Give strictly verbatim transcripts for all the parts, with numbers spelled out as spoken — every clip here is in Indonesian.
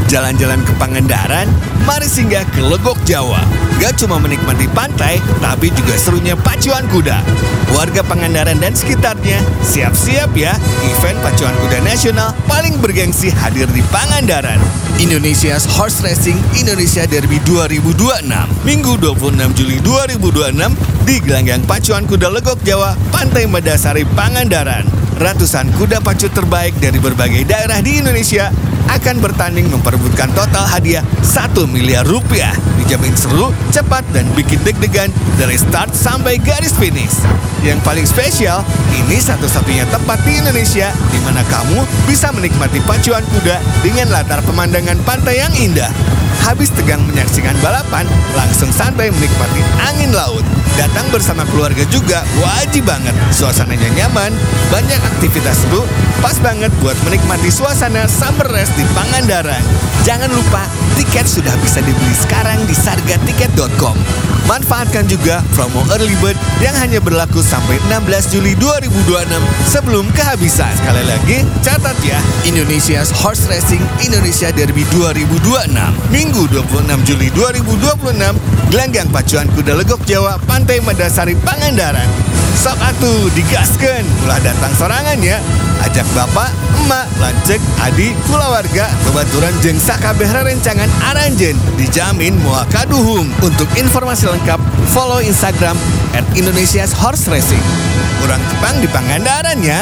Jalan-jalan ke Pangandaran? Mari singgah ke Legok Jawa. Gak cuma menikmati pantai, tapi juga serunya pacuan kuda. Warga Pangandaran dan sekitarnya, siap-siap ya, event pacuan kuda nasional paling bergengsi hadir di Pangandaran. Indonesia's Horse Racing Indonesia Derby dua ribu dua puluh enam, Minggu dua puluh enam Juli dua ribu dua puluh enam di Gelanggang Pacuan Kuda Legok Jawa, Pantai Medasari, Pangandaran. Ratusan kuda pacu terbaik dari berbagai daerah di Indonesia akan bertanding memperebutkan total hadiah satu miliar rupiah. Dijamin seru, cepat, dan bikin deg-degan dari start sampai garis finish. Yang paling spesial, ini satu-satunya tempat di Indonesia di mana kamu bisa menikmati pacuan kuda dengan latar pemandangan pantai yang indah. Habis tegang menyaksikan balapan, langsung santai menikmati angin laut. Datang bersama keluarga juga wajib banget. Suasananya nyaman, banyak aktivitas seru, pas banget buat menikmati suasana summer race di Pangandaran. Jangan lupa, tiket sudah bisa dibeli sekarang di sarga tiket dot com. Manfaatkan juga promo early bird yang hanya berlaku sampai enam belas Juli dua ribu dua puluh enam sebelum kehabisan. Sekali lagi, catat ya, Indonesia's Horse Racing Indonesia Derby dua ribu dua puluh enam, Minggu dua puluh enam Juli dua ribu dua puluh enam, Gelanggang Pacuan Kuda Legok Jawa, Pantai Medasari, Pangandaran. Sok atuh digaskeun, ulah datang sorangannya. Ajak bapak, emak, lancek, adik, kulawarga, kebaturan jeung sakabeh rerencangan aranjeun. Dijamin moal kaduhung. Untuk informasi lengkap, follow Instagram at Indonesia's Horse Racing. Urang Jepang di Pangandaran ya.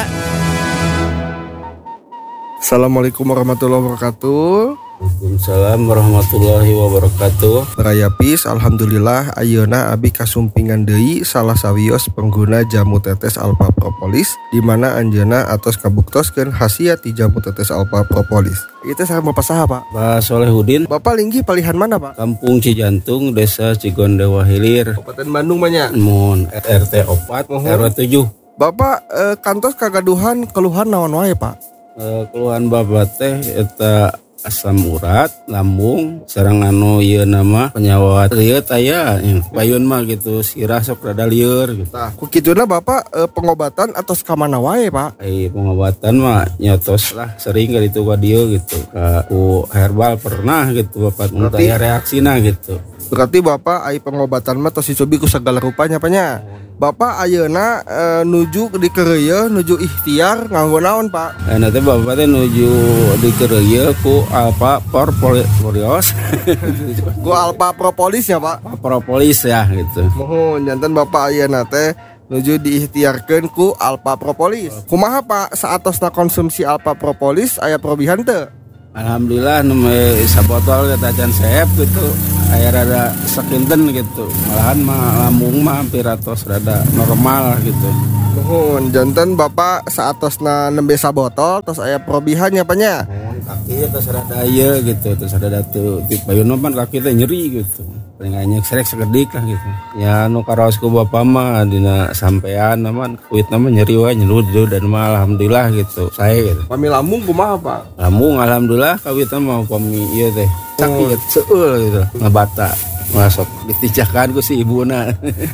Assalamualaikum warahmatullahi wabarakatuh. Waalaikumsalam warahmatullahi wabarakatuh. Rayapis, alhamdulillah ayeuna abi kasumpingan deui salah sawios pengguna jamu tetes Alpha Propolis, di mana anjeuna atos kabuktoskeun khasiat ti jamu tetes Alpha Propolis. Itu saya mau pasaha, Pak? Pak Solehudin. Bapak linggih palihan mana, Pak? Kampung Cijantung, Desa Cigondewa Hilir, Kabupaten Bandung banyak. Mun R T empat, R W tujuh. Bapak eh, kantos kagaduhan keluhan naon wae, Pak? Eh, keluhan bapak teh eta asam urat, lambung, sareng anu ieu nama penyawat lieur aya, payun mah gitu, sirah sok rada lieur gitu. Tah, ku kituna Bapak eh, pengobatan atos ka mana wae, Pak? Ai pengobatan mah nyotos lah sering ka ditu ka dieu gitu. Ka ku herbal pernah gitu bapak mun aya reaksina gitu. Berarti Bapak ai pengobatan mah tos dicobi ku segala rupanya, Pak nya. Bapak ayeuna e, nuju di kereuyeun nuju ikhtiar nganggo naon, Pak? Eh nanti bapak teh nuju di kereuyeun ku Alpha Propolis. Ku Alpha Propolis ya, Pak? Propolis ya gitu. Mohon janten Bapak ayeuna teh nuju diikhtiarkeun ku Alpha Propolis. Kumaha, Pak, saatosna konsumsi Alpha Propolis aya perubahan teu? Alhamdulillah nembe sabotol kita can sehep gitu. Aya rada sekinten gitu. Malahan mah lambung mah hampir atos rada normal gitu. Mohon janten Bapak saatosna nembe sabotol tos aya perubahannya, Pak nya? Mohon kaki tos rada ieu gitu, tos rada teu ti payun pan kaki teh nyeri gitu. Paling anyek serek sekedik lah gitu. Ya anu karaosku bapak mah dina sampean naman kuit nama nyeri wae nyerud dan mah alhamdulillah gitu. Saya gitu. Pami lambung kumaha, Pak? Lambung alhamdulillah kawit mah pami ieu teh. Sakit seueur gitu, ngabata. Masuk ditijakan ku si ibuna.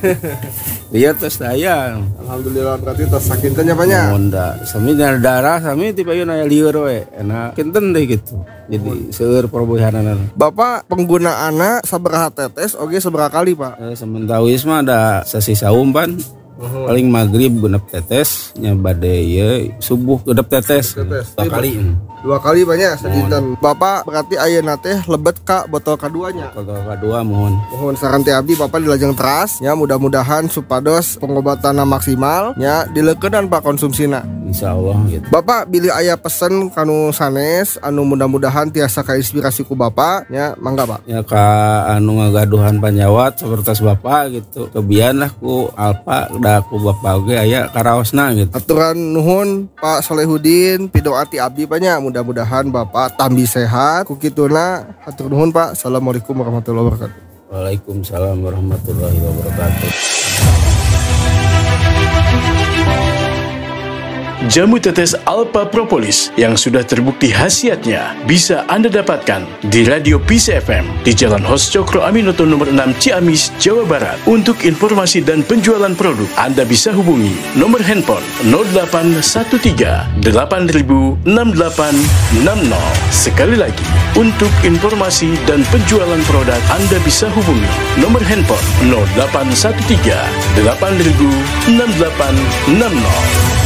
Dia terus saya. Alhamdulillah berarti tos sakinten nya, Pak nya. Monda, sami darah sami ti payun aya lieur we. Enak kinten deh gitu. Jadi seueur perubahanan. Bapak penggunaanna sabaraha tetes oge sabaraha kali, Pak? Eh, sementawis mah ada sesisa umpan. Uhum. Paling maghrib genep tetes nya bade ieu subuh genep tetes. tetes. Dua kali. Dua kali banyak sedinten. Bapak berarti ayeuna teh lebet ka botol kaduanya. Botol kadua mohon. Mohon saran teh abdi Bapak dilajeng teras nya mudah-mudahan supados pengobatanna maksimal nya dileukeunnan Pak konsumsina. Insyaallah gitu. Bapak bilih aya pesen kanu sanes anu mudah-mudahan tiasa kainspirasi ku Bapak nya mangga, Pak. Ya ka anu ngagaduhan panjawat sapertos Bapak gitu. Kebian lah ku Alpha da ku Bapak ge aya karaosna gitu. Aturan nuhun Pak Solehudin pidoati abdi Pak nya mudah-mudahan Bapak tambi sehat. Ku kituna hatur nuhun, Pak. Assalamualaikum warahmatullahi wabarakatuh. Waalaikumsalam warahmatullahi wabarakatuh. Jamu tetes Alpha Propolis yang sudah terbukti khasiatnya bisa Anda dapatkan di Radio Peace F M di Jalan Hos Cokro Aminoto nomor enam Ciamis, Jawa Barat. Untuk informasi dan penjualan produk, Anda bisa hubungi nomor handphone nol delapan satu tiga delapan nol enam delapan enam nol. Sekali lagi, untuk informasi dan penjualan produk, Anda bisa hubungi nomor handphone nol delapan satu tiga delapan nol enam delapan enam nol.